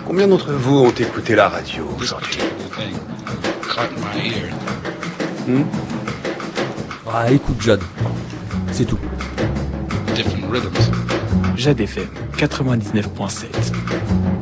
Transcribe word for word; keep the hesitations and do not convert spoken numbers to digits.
Combien d'entre vous ont écouté la radio aujourd'hui? Hmm? Ah, écoute, Jade. C'est tout. Jade F M quatre-vingt-dix-neuf point sept.